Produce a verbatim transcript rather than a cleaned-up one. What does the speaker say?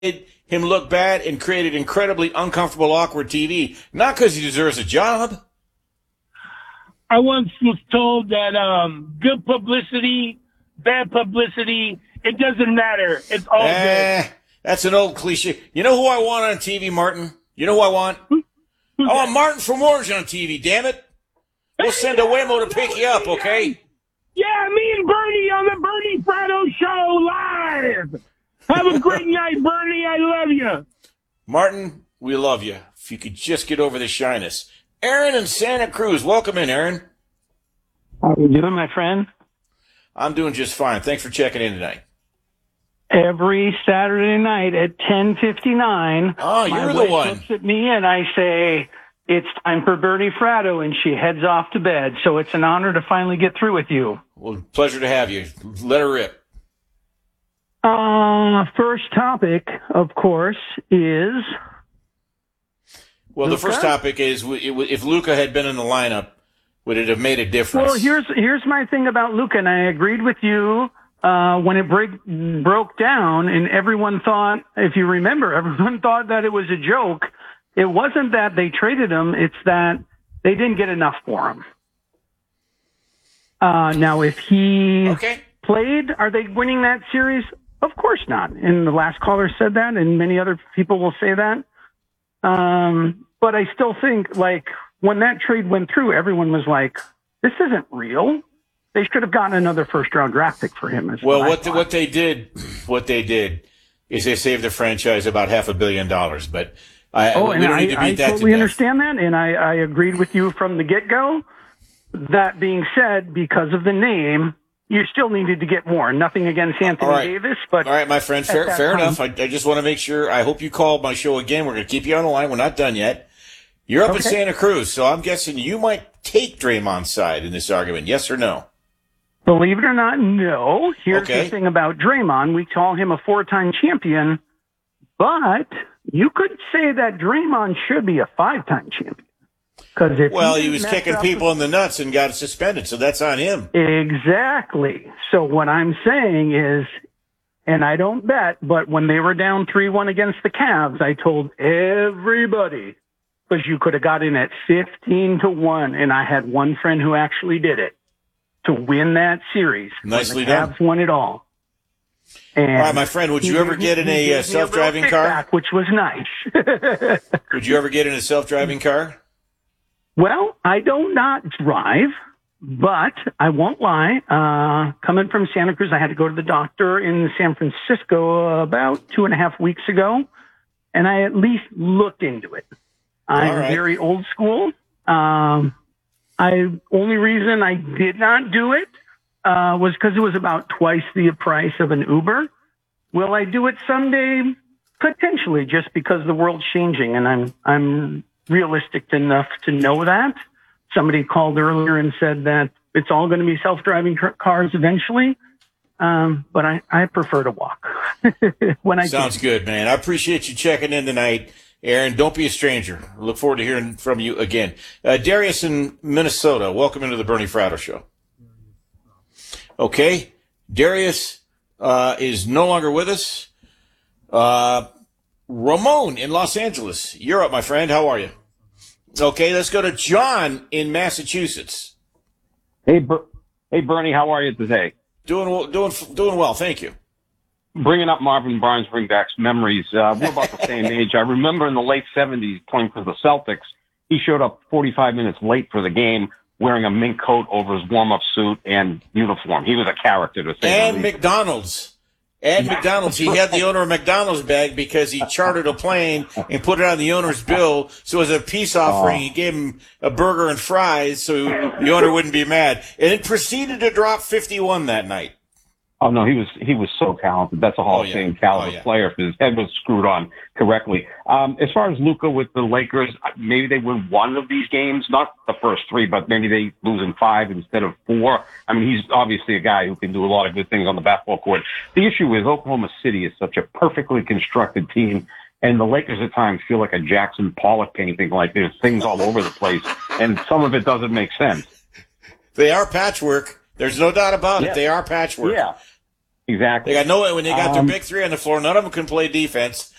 him look bad and created incredibly uncomfortable, awkward T V, not because he deserves a job. I once was told that um, good publicity, bad publicity, it doesn't matter. It's all eh, good. That's an old cliche. You know who I want on T V, Martin? You know who I want? I want Martin from Orange on T V, damn it. We'll send a Waymo to pick you up, okay? Yeah, me and Bernie on the Bernie Prado Show live. Have a great night, Bernie. I love you. Martin, we love you. If you could just get over the shyness. Aaron in Santa Cruz. Welcome in, Aaron. How are you doing, my friend? I'm doing just fine. Thanks for checking in tonight. Every Saturday night at ten fifty-nine, oh, you're my the wife one. looks at me and I say, it's time for Bernie Fratto, and she heads off to bed. So it's an honor to finally get through with you. Well, pleasure to have you. Let her rip. Uh, first topic, of course, is... Well, Luka? the first topic is if Luka had been in the lineup, would it have made a difference? Well, here's here's my thing about Luka, and I agreed with you uh, when it break, broke down, and everyone thought, if you remember, everyone thought that it was a joke. It wasn't that they traded him; it's that they didn't get enough for him. Uh, now, if he okay. played, are they winning that series? Of course not. And the last caller said that, and many other people will say that. Um, but I still think, like, when that trade went through, everyone was like, this isn't real. They should have gotten another first-round draft pick for him. Well, what, what, the, what they did, what they did is they saved the franchise about half a billion dollars. But I, oh, we and don't I, need to beat I that totally to death. understand that, and I, I agreed with you from the get-go. That being said, because of the name, you still needed to get more. Nothing against Anthony right. Davis, but all right, my friend, fair, fair enough. I, I just want to make sure. I hope you called my show again. We're going to keep you on the line. We're not done yet. You're up okay. in Santa Cruz, so I'm guessing you might take Draymond's side in this argument. Yes or no? Believe it or not, no. Here's okay. the thing about Draymond. We call him a four-time champion, but you could say that Draymond should be a five-time champion. If well, he, he was kicking people with... in the nuts and got suspended, so that's on him. Exactly. So what I'm saying is, and I don't bet, but when they were down three one against the Cavs, I told everybody, because you could have got in at fifteen to one, and I had one friend who actually did it, to win that series. Nicely the Cavs done. won it all. And all right, my friend, would you ever get in a uh, self-driving car? Which was nice. Would you ever get in a self-driving car? Well, I do not drive, but I won't lie. Uh, coming from Santa Cruz, I had to go to the doctor in San Francisco about two and a half weeks ago, and I at least looked into it. I'm right. very old school. Um, I only reason I did not do it uh, was because it was about twice the price of an Uber. Will I do it someday? Potentially, just because the world's changing, and I'm I'm. realistic enough to know that. Somebody called earlier and said that it's all going to be self-driving cars eventually. Um, but I, I prefer to walk when I Sounds can. good, man. I appreciate you checking in tonight. Aaron, don't be a stranger. I look forward to hearing from you again. Uh, Darius in Minnesota, welcome into the Bernie Fratto Show. Okay. Darius uh, is no longer with us. Uh, Ramon in Los Angeles. You're up, my friend. How are you? Okay, let's go to John in Massachusetts. Hey, Ber- hey, Bernie. How are you today? Doing doing doing well, thank you. Bringing up Marvin Barnes brings back memories. Uh, we're about the same age. I remember in the late seventies playing for the Celtics. He showed up forty-five minutes late for the game, wearing a mink coat over his warm-up suit and uniform. He was a character to say and the least. McDonald's. At McDonald's, he had the owner of McDonald's bag because he chartered a plane and put it on the owner's bill. So as a peace offering, he gave him a burger and fries so the owner wouldn't be mad. And it proceeded to drop fifty-one that night. Oh no, he was he was so talented. That's a Hall Oh, of yeah. Fame caliber Oh, yeah. player if his head was screwed on correctly. Um, as far as Luka with the Lakers, maybe they win one of these games, not the first three, but maybe they lose in five instead of four. I mean, he's obviously a guy who can do a lot of good things on the basketball court. The issue is Oklahoma City is such a perfectly constructed team, and the Lakers at times feel like a Jackson Pollock painting, like there's things all over the place, and some of it doesn't make sense. They are patchwork. There's no doubt about Yeah. it. They are patchwork. Yeah. exactly. They got no when they got Um, their big three on the floor. None of them can play defense.